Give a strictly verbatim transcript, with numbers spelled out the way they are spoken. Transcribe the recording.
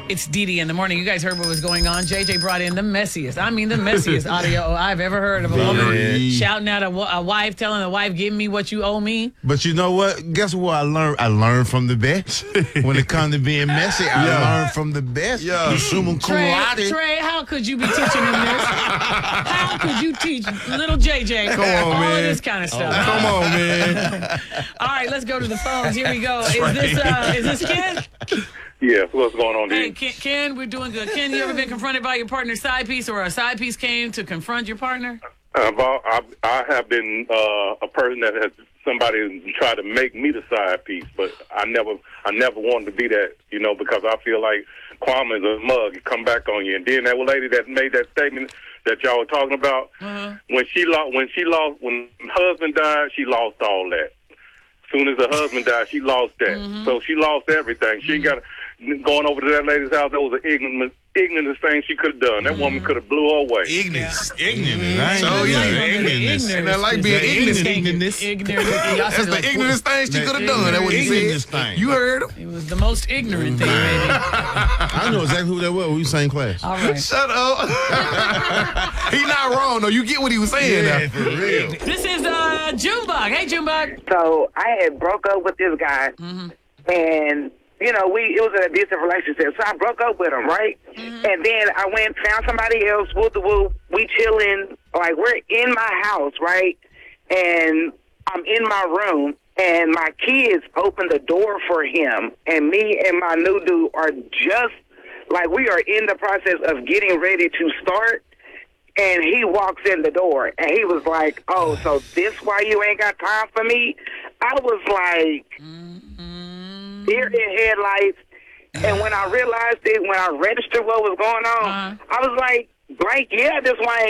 It's Dee Dee in the morning. You guys heard what was going on. J J brought in the messiest, I mean the messiest audio I've ever heard of a woman Yeah. shouting at a, a wife, telling a wife, give me what you owe me. But you know what? Guess what I learned? I learned from the best. When it comes to being messy, I Yeah. learned from the best. Yeah. You summa cum Trey, laude. Trey, how could you be teaching him this? How could you teach little J J Come on, all of man. this kind of stuff? Come on, man. All right, let's go to the phones. Here we go. Is this uh, is this Ken? Yeah, what's going on, Hey, dude? Ken, Ken, we're doing good. Ken, you ever been confronted by your partner's side piece, or a side piece came to confront your partner? I've, al- I've, I have been uh, a person that has somebody tried to make me the side piece, but I never, I never wanted to be that, you know, because I feel like Kwame is a mug. He come back on you, and then that lady that made that statement that y'all were talking about, Uh-huh. when she lost, when she lost, when her husband died, she lost all that. As soon as her husband died, she lost that. Mm-hmm. So she lost everything. She got going over to that lady's house. That was an ignorant, ignorant thing she could have done. That woman could have blew her away. Ignorance. Ignorant. I ain't So, know yeah, that. ignorance. Ain't that like being That ignorant? ignorance. Ignorant. Y'all That's said the like, ignorance thing she could have done. That's what he Ignorance said. thing. You heard him. It was the most ignorant thing, baby. I know exactly who that was. We were same class. All right. Shut up. He not wrong, though. You get what he was saying now. for real. This is uh, Junebug. Hey, Junebug. So I had broke up with this guy, and you know we it was an abusive relationship. So I broke up with him, right? And then I went found somebody else. Woo the woo. We chilling, like we're in my house, right? And I'm in my room, and my kids open the door for him, and me and my new dude are just like we are in the process of getting ready to start. And he walks in the door, and he was like, oh, so this why you ain't got time for me? I was like, deer in headlights. And when I realized it, when I registered what was going on, Uh-huh. I was like, Blake, yeah, this why I ain't